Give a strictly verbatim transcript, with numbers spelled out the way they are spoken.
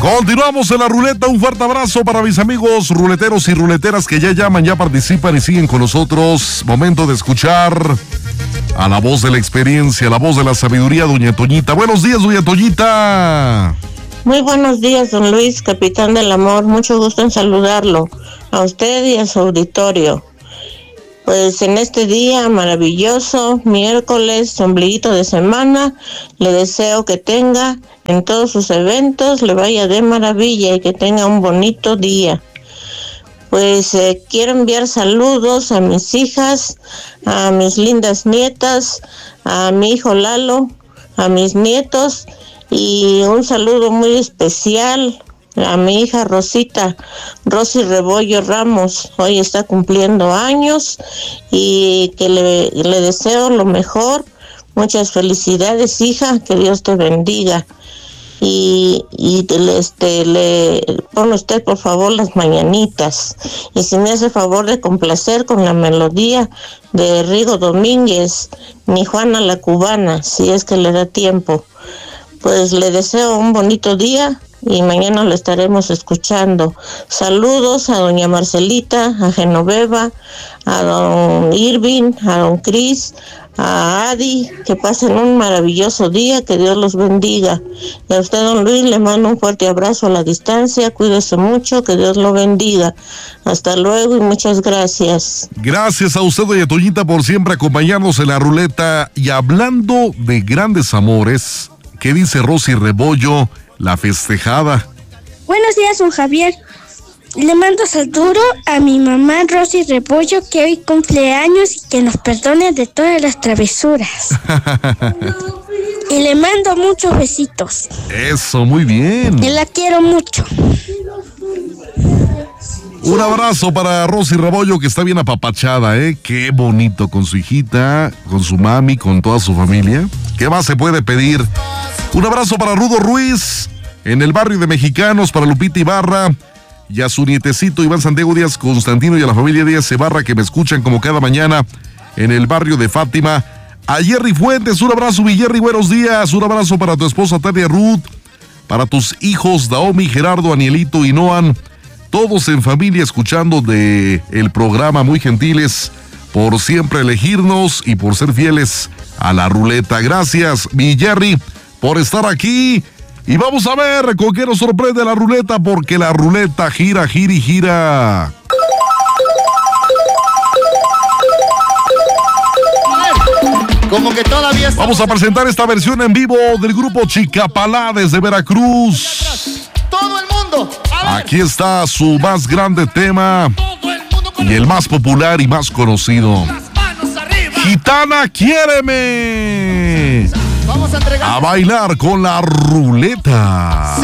Continuamos en la ruleta. Un fuerte abrazo para mis amigos ruleteros y ruleteras que ya llaman, ya participan y siguen con nosotros. Momento de escuchar a la voz de la experiencia, la voz de la sabiduría, doña Toñita. Buenos días, doña Toñita. Muy buenos días, don Luis, capitán del amor. Mucho gusto en saludarlo, a usted y a su auditorio. Pues en este día maravilloso, miércoles, ombliguito de semana, le deseo que tenga en todos sus eventos, le vaya de maravilla y que tenga un bonito día. Pues eh, quiero enviar saludos a mis hijas, a mis lindas nietas, a mi hijo Lalo, a mis nietos y un saludo muy especial a mi hija Rosita, Rosy Rebollo Ramos. Hoy está cumpliendo años y que le, le deseo lo mejor. Muchas felicidades, hija, que Dios te bendiga. Y, y este, le pone usted por favor las mañanitas. Y si me hace favor de complacer con la melodía de Rigo Domínguez, mi Juana la Cubana, si es que le da tiempo. Pues le deseo un bonito día y mañana lo estaremos escuchando. Saludos a doña Marcelita, a Genoveva, a don Irving, a don Cris, a Adi, que pasen un maravilloso día, que Dios los bendiga. Y a usted, don Luis, le mando un fuerte abrazo a la distancia, cuídese mucho, que Dios lo bendiga. Hasta luego y muchas gracias. Gracias a usted, doña Toñita, por siempre acompañarnos en la ruleta. Y hablando de grandes amores, ¿qué dice Rosy Rebollo, la festejada? Buenos días, don Javier. Le mando saludo a mi mamá Rosy Rebollo, que hoy cumple años y que nos perdone de todas las travesuras. Y le mando muchos besitos. Eso, muy bien. Y la quiero mucho. Un abrazo para Rosy Rebollo, que está bien apapachada, ¿eh? Qué bonito, con su hijita, con su mami, con toda su familia. ¿Qué más se puede pedir? Un abrazo para Rudo Ruiz, en el barrio de Mexicanos, para Lupita Ibarra, y a su nietecito Iván Santiago Díaz Constantino y a la familia Díaz Ibarra, que me escuchan como cada mañana en el barrio de Fátima. A Jerry Fuentes, un abrazo, mi Jerry, buenos días. Un abrazo para tu esposa Tania Ruth, para tus hijos Daomi, Gerardo, Anielito y Noan, todos en familia escuchando de el programa, muy gentiles por siempre elegirnos y por ser fieles a la ruleta. Gracias, mi Jerry, por estar aquí. Y vamos a ver con qué nos sorprende la ruleta, porque la ruleta gira, gira y gira. Como que todavía Vamos a presentar esta versión en vivo del grupo Chicapalá desde Veracruz. Todo el mundo. Aquí está su más grande tema y el más popular y más conocido. Gitana, quiéreme. Vamos a entregar. A bailar con la ruleta.